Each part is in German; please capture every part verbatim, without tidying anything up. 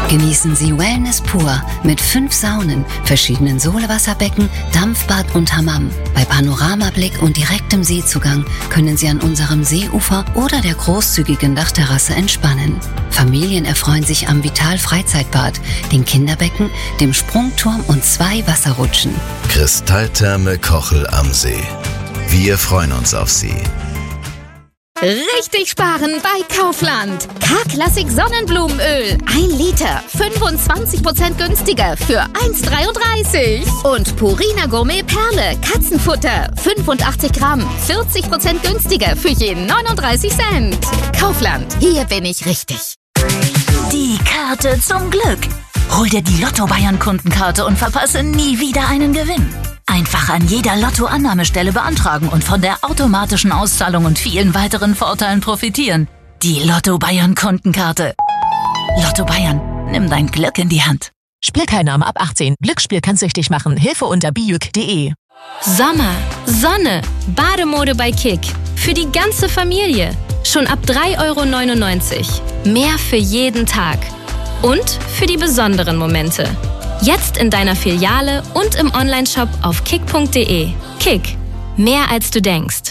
Genießen Sie Wellness pur mit fünf Saunen, verschiedenen Solewasserbecken, Dampfbad und Hammam. Bei Panoramablick und direktem Seezugang können Sie an unserem Seeufer oder der großzügigen Dachterrasse entspannen. Familien erfreuen sich am Vital Freizeitbad, den Kinderbecken, dem Sprungturm und zwei Wasserrutschen. Kristalltherme Kochel am See. Wir freuen uns auf Sie. Richtig sparen bei Kaufland. K-Klassik Sonnenblumenöl. ein Liter. fünfundzwanzig Prozent günstiger für eins Komma dreiunddreißig. Und Purina Gourmet Perle. Katzenfutter. fünfundachtzig Gramm. vierzig Prozent günstiger für je neununddreißig Cent. Kaufland. Hier bin ich richtig. Die Karte zum Glück. Hol dir die Lotto Bayern Kundenkarte und verpasse nie wieder einen Gewinn. Einfach an jeder Lotto-Annahmestelle beantragen und von der automatischen Auszahlung und vielen weiteren Vorteilen profitieren. Die Lotto Bayern Kundenkarte. Lotto Bayern, nimm dein Glück in die Hand. Spielteilnahme ab achtzehn. Glücksspiel kann süchtig machen. Hilfe unter bijuk punkt de. Sommer, Sonne, Bademode bei Kick. Für die ganze Familie. Schon ab drei Euro neunundneunzig. Mehr für jeden Tag. Und für die besonderen Momente. Jetzt in deiner Filiale und im Onlineshop auf kick punkt de. Kick. Mehr als du denkst.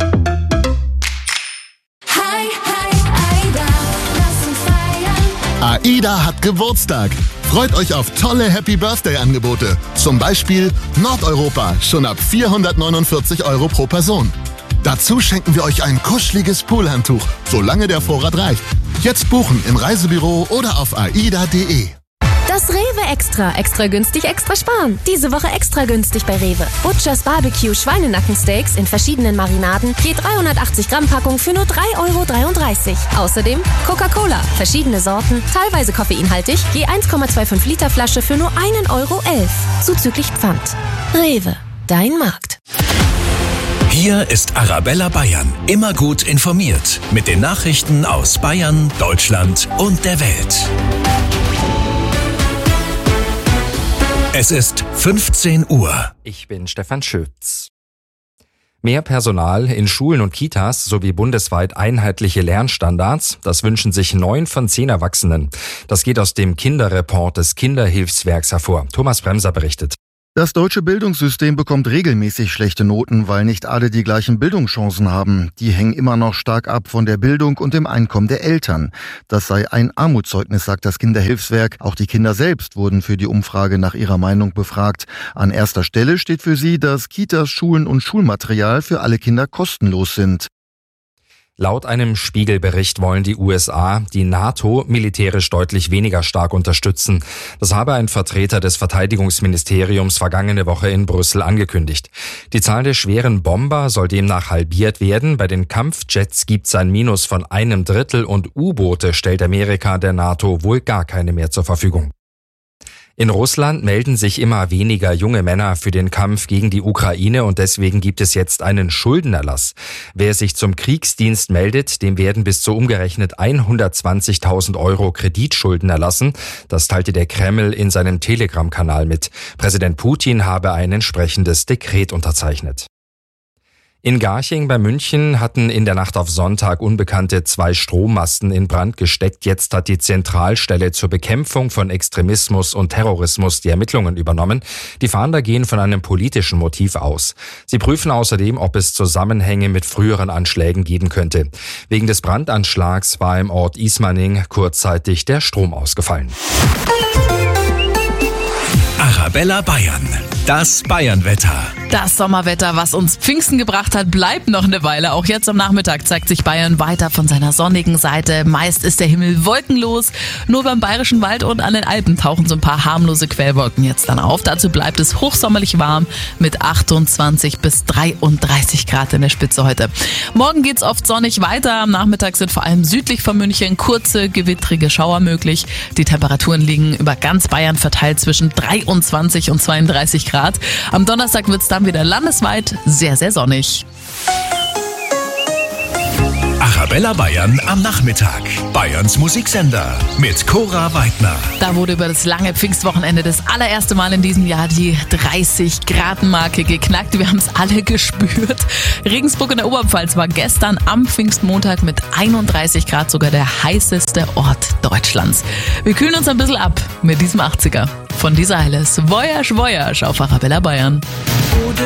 Hi, hi, Aida, lass uns feiern. AIDA hat Geburtstag. Freut euch auf tolle Happy-Birthday-Angebote. Zum Beispiel Nordeuropa, schon ab vierhundertneunundvierzig Euro pro Person. Dazu schenken wir euch ein kuscheliges Poolhandtuch, solange der Vorrat reicht. Jetzt buchen im Reisebüro oder auf aida punkt de. Das Rewe Extra. Extra günstig, extra sparen. Diese Woche extra günstig bei Rewe. Butchers Barbecue Schweinenackensteaks in verschiedenen Marinaden. Je dreihundertachtzig Gramm Packung für nur drei Euro dreiunddreißig. Außerdem Coca-Cola. Verschiedene Sorten, teilweise koffeinhaltig. Je eins Komma fünfundzwanzig Liter Flasche für nur ein Euro elf. Zuzüglich Pfand. Rewe. Dein Markt. Hier ist Arabella Bayern. Immer gut informiert. Mit den Nachrichten aus Bayern, Deutschland und der Welt. Es ist fünfzehn Uhr. Ich bin Stefan Schütz. Mehr Personal in Schulen und Kitas sowie bundesweit einheitliche Lernstandards, das wünschen sich neun von zehn Erwachsenen. Das geht aus dem Kinderreport des Kinderhilfswerks hervor. Thomas Bremser berichtet. Das deutsche Bildungssystem bekommt regelmäßig schlechte Noten, weil nicht alle die gleichen Bildungschancen haben. Die hängen immer noch stark ab von der Bildung und dem Einkommen der Eltern. Das sei ein Armutszeugnis, sagt das Kinderhilfswerk. Auch die Kinder selbst wurden für die Umfrage nach ihrer Meinung befragt. An erster Stelle steht für sie, dass Kitas, Schulen und Schulmaterial für alle Kinder kostenlos sind. Laut einem Spiegelbericht wollen die U S A die NATO militärisch deutlich weniger stark unterstützen. Das habe ein Vertreter des Verteidigungsministeriums vergangene Woche in Brüssel angekündigt. Die Zahl der schweren Bomber soll demnach halbiert werden. Bei den Kampfjets gibt es ein Minus von einem Drittel und U-Boote stellt Amerika der NATO wohl gar keine mehr zur Verfügung. In Russland melden sich immer weniger junge Männer für den Kampf gegen die Ukraine und deswegen gibt es jetzt einen Schuldenerlass. Wer sich zum Kriegsdienst meldet, dem werden bis zu umgerechnet hundertzwanzigtausend Euro Kreditschulden erlassen. Das teilte der Kreml in seinem Telegram-Kanal mit. Präsident Putin habe ein entsprechendes Dekret unterzeichnet. In Garching bei München hatten in der Nacht auf Sonntag Unbekannte zwei Strommasten in Brand gesteckt. Jetzt hat die Zentralstelle zur Bekämpfung von Extremismus und Terrorismus die Ermittlungen übernommen. Die Fahnder gehen von einem politischen Motiv aus. Sie prüfen außerdem, ob es Zusammenhänge mit früheren Anschlägen geben könnte. Wegen des Brandanschlags war im Ort Ismaning kurzzeitig der Strom ausgefallen. Arabella Bayern. Das Bayernwetter. Das Sommerwetter, was uns Pfingsten gebracht hat, bleibt noch eine Weile. Auch jetzt am Nachmittag zeigt sich Bayern weiter von seiner sonnigen Seite. Meist ist der Himmel wolkenlos. Nur beim Bayerischen Wald und an den Alpen tauchen so ein paar harmlose Quellwolken jetzt dann auf. Dazu bleibt es hochsommerlich warm mit achtundzwanzig bis dreiunddreißig Grad in der Spitze heute. Morgen geht's oft sonnig weiter. Am Nachmittag sind vor allem südlich von München kurze, gewittrige Schauer möglich. Die Temperaturen liegen über ganz Bayern verteilt zwischen dreiundzwanzig und zweiunddreißig Grad. Am Donnerstag wird's dann wieder landesweit sehr, sehr sonnig. Arabella Bayern am Nachmittag. Bayerns Musiksender mit Cora Weidner. Da wurde über das lange Pfingstwochenende das allererste Mal in diesem Jahr die dreißig Grad Marke geknackt. Wir haben es alle gespürt. Regensburg in der Oberpfalz war gestern am Pfingstmontag mit einunddreißig Grad sogar der heißeste Ort Deutschlands. Wir kühlen uns ein bisschen ab mit diesem achtziger. Von dieser Eiles Voyage Voyage auf Arabella Bayern.